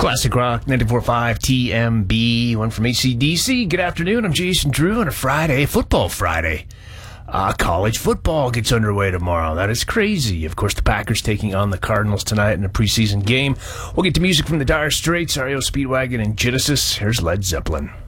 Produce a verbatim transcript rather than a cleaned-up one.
Classic Rock ninety-four point five T M B, one from A C D C. Good afternoon, I'm Jason Drew on a Friday, Football Friday. Uh, college football gets underway tomorrow. That is crazy. Of course, the Packers taking on the Cardinals tonight in a preseason game. We'll get to music from the Dire Straits, R E O Speedwagon, and Genesis. Here's Led Zeppelin.